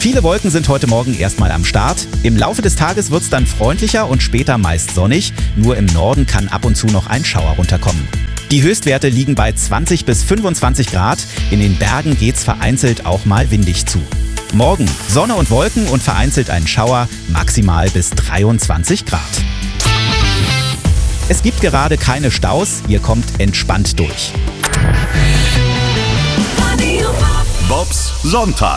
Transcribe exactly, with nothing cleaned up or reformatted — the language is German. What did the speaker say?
Viele Wolken sind heute Morgen erstmal am Start. Im Laufe des Tages wird es dann freundlicher und später meist sonnig. Nur im Norden kann ab und zu noch ein Schauer runterkommen. Die Höchstwerte liegen bei zwanzig bis fünfundzwanzig Grad. In den Bergen geht's vereinzelt auch mal windig zu. Morgen Sonne und Wolken und vereinzelt ein Schauer, maximal bis dreiundzwanzig Grad. Es gibt gerade keine Staus, ihr kommt entspannt durch. Bobs Sonntag.